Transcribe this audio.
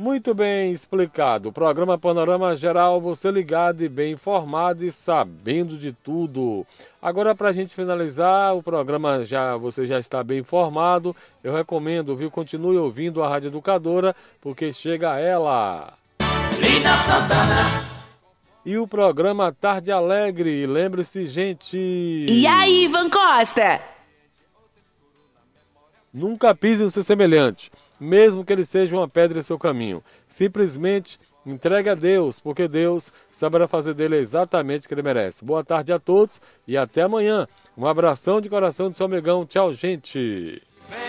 Muito bem explicado. O programa Panorama Geral, você ligado e bem informado e sabendo de tudo. Agora, para a gente finalizar, o programa você já está bem informado. Eu recomendo, viu? Continue ouvindo a Rádio Educadora, porque chega ela. Lina Santana. E o programa Tarde Alegre. Lembre-se, gente. E aí, Ivan Costa? Nunca pise no seu semelhante, mesmo que ele seja uma pedra em seu caminho. Simplesmente entregue a Deus, porque Deus saberá fazer dele exatamente o que ele merece. Boa tarde a todos e até amanhã. Um abração de coração do seu amigão. Tchau, gente.